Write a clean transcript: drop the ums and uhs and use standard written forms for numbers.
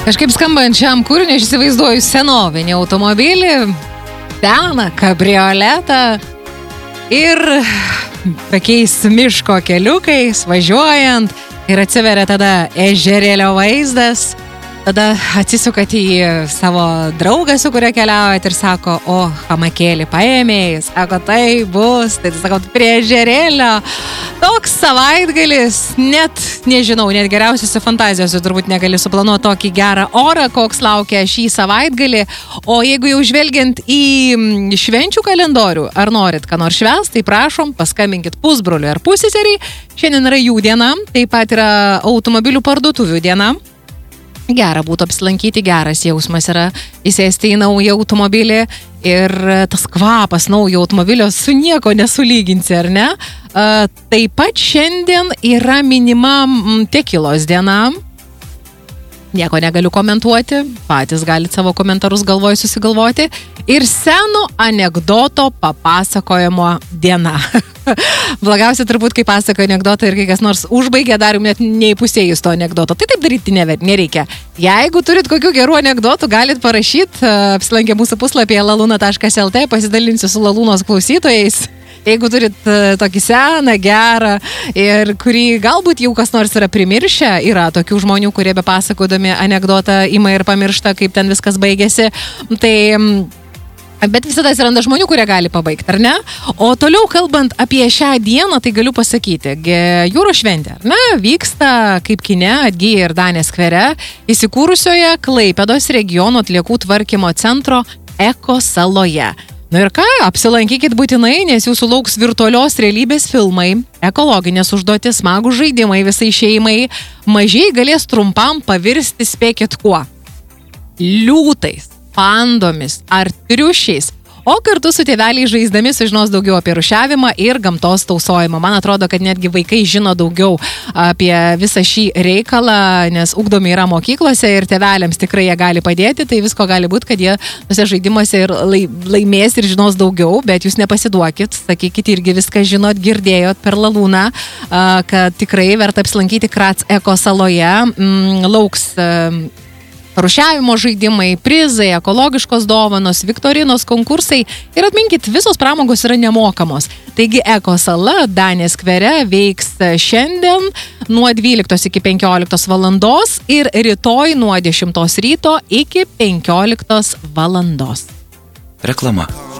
Kažkaip skambant šiam kūriniui, aš įsivaizduoju senovinį automobilį, seną kabrioletą ir tokiais miško keliukais važiuojant ir atsiveria tada ežerėlio vaizdas. Tada atsisukat į savo draugą, su kuria keliaujat ir sako, o, hamakėlį paėmėjai, sako, tai bus, tai sako, prie ežerėlio. Toks savaitgalis, nežinau, net geriausiose fantazijose turbūt negali suplanuoti tokį gerą orą, koks laukia šį savaitgalį. O jeigu jau žvelgiant į švenčių kalendorių, ar norit ką nors švęst, tai prašom, paskambinkit pusbroliui ar pusseseriai. Šiandien yra jų diena, taip pat yra automobilių parduotuvių diena. Gera būtų apsilankyti, geras jausmas yra įsėsti į naują automobilį ir tas kvapas naujo automobilio su nieko nesulyginsi, ar ne? Taip pat šiandien yra minima tekilos diena. Nieko negaliu komentuoti, patys galite savo komentarus galvoj susigalvoti. Ir seno anekdoto papasakojimo diena. Blogiausia turbūt, kai pasakoja anekdotą ir kai kas nors užbaigia, dar net neįpusėjus to anekdoto. Tai taip daryti nereikia. Jeigu turit kokių gerų anekdotų, galit parašyti, apsilankę mūsų puslapyje laluna.lt, pasidalinsiu su Lalūnos klausytojais. Jeigu turit tokį seną, gerą ir kurį galbūt jau kas nors yra primiršę, yra tokių žmonių, kurie be pasakodami anekdotą ima ir pamiršta, kaip ten viskas baigėsi, tai... Bet visada atsiranda žmonių, kurie gali pabaigti, ar ne? O toliau kalbant apie šią dieną, tai galiu pasakyti, jūros šventė, ar ne? Vyksta kaip kine Atgyja ir Danės skvere, įsikūrusioje Klaipėdos regiono atliekų tvarkymo centro Eko saloje. Ir ką, apsilankykit būtinai, nes jūsų lauks virtualios realybės filmai, ekologinės užduotis, smagų žaidimai visai šeimai, mažiai galės trumpam pavirsti, spėkit kuo? Liūtais, pandomis ar triušiais. O kartu su tėveliai žaisdami sužinos daugiau apie rūšiavimą ir gamtos tausojimą. Man atrodo, kad netgi vaikai žino daugiau apie visą šį reikalą, nes ugdomi yra mokyklose ir tėveliams tikrai jie gali padėti, tai visko gali būti, kad jie tose žaidimuose ir laimės ir žinos daugiau, bet jūs nepasiduokit, sakykit, irgi viską žinot, girdėjot per Lalūną, kad tikrai verta apsilankyti Krac Eko saloje, lauks rūšiavimo žaidimai, prizai, ekologiškos dovanos, viktorinos, konkursai ir atminkit, visos pramogos yra nemokamos. Taigi Eko sala Danės skvere veiks šiandien nuo 12 iki 15 valandos ir rytoj nuo 10 ryto iki 15 valandos. Reklama.